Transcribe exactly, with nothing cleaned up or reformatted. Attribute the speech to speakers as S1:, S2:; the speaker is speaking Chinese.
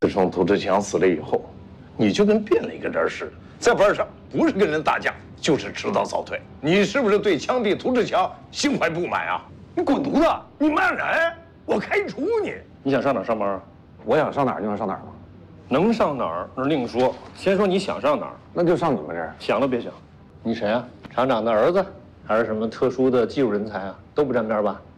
S1: 自从涂志强死了以后，你就跟变了一个人似的，在班上不是跟人打架，就是迟到早退。你是不是对枪毙涂志强心怀不满啊？你滚犊子！你骂人，我开除你！
S2: 你想上哪儿上班啊？
S3: 我想上哪儿就能上哪儿吗？
S2: 能上哪儿那另说，先说你想上哪儿。
S3: 那就上你们这儿。
S2: 想都别想。你谁啊？厂长的儿子，还是什么特殊的技术人才啊？都不沾边吧？